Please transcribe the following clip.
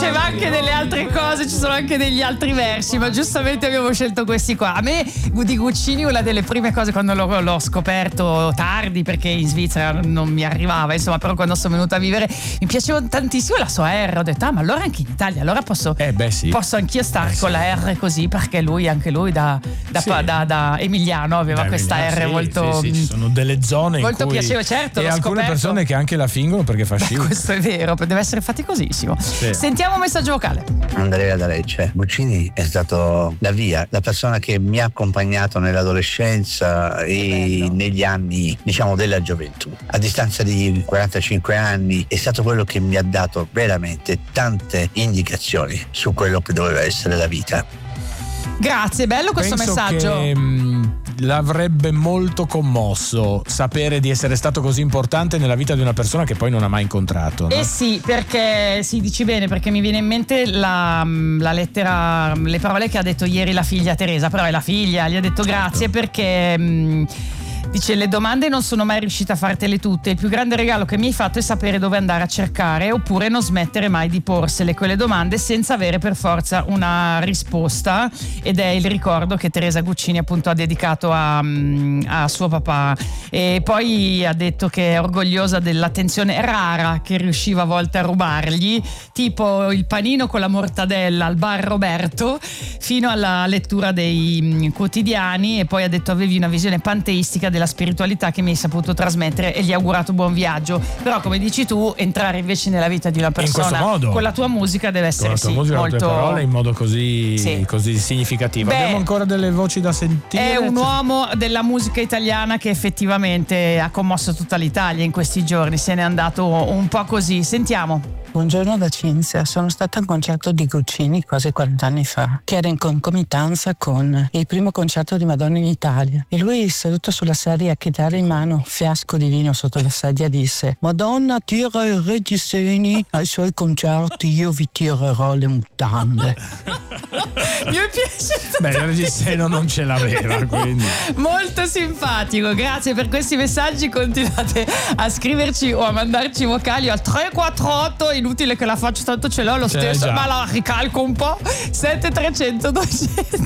diceva anche delle altre cose, ci sono anche degli altri versi, ma giustamente abbiamo scelto questi qua. A me di Guccini una delle prime cose quando l'ho scoperto tardi, perché in Svizzera non mi arrivava, insomma, però quando sono venuta a vivere mi piaceva tantissimo la sua R. Ho detto ma allora anche in Italia, allora posso anch'io stare con la R così, perché anche lui da Emiliano aveva questa R molto ci sono delle zone molto in cui piacevole, certo, e alcune persone che anche la fingono perché fa scivolo. Questo è vero, deve essere faticosissimo. Sentiamo un messaggio vocale. Andrea da Lecce. Guccini è stato la persona che mi ha accompagnato nell'adolescenza e negli anni, diciamo, della gioventù. A distanza di 45 anni è stato quello che mi ha dato veramente tante indicazioni su quello che doveva essere la vita. Grazie, bello questo messaggio. Che l'avrebbe molto commosso sapere di essere stato così importante nella vita di una persona che poi non ha mai incontrato, no? Sì, perché dici bene, perché mi viene in mente la lettera, le parole che ha detto ieri la figlia Teresa, però è la figlia, gli ha detto grazie perché dice: le domande non sono mai riuscita a fartele tutte, il più grande regalo che mi hai fatto è sapere dove andare a cercare, oppure non smettere mai di porsele quelle domande senza avere per forza una risposta. Ed è il ricordo che Teresa Guccini appunto ha dedicato a suo papà. E poi ha detto che è orgogliosa dell'attenzione rara che riusciva a volte a rubargli, tipo il panino con la mortadella al bar Roberto, fino alla lettura dei quotidiani. E poi ha detto: avevi una visione panteistica della spiritualità che mi hai saputo trasmettere, e gli ha augurato buon viaggio. Però come dici tu, entrare invece nella vita di una persona con la tua musica deve essere musica, molto, le tue parole in modo così significativo. Abbiamo ancora delle voci da sentire. È un uomo della musica italiana che effettivamente ha commosso tutta l'Italia in questi giorni, se n'è andato un po' così. Sentiamo. Buongiorno da Cinzia, sono stata a un concerto di Guccini quasi 40 anni fa, che era in concomitanza con il primo concerto di Madonna in Italia, e lui, seduto sulla sedia, chitarra in mano, fiasco di vino sotto la sedia, disse: Madonna tira i reggiseni ai suoi concerti, io vi tirerò le mutande. Mi è piaciuto. Beh, il reggiseno non ce l'aveva, quindi molto simpatico. Grazie per questi messaggi, continuate a scriverci o a mandarci vocali al 348. Inutile che la faccio, tanto ce l'ho lo stesso, ma la ricalco un po'. 7300 200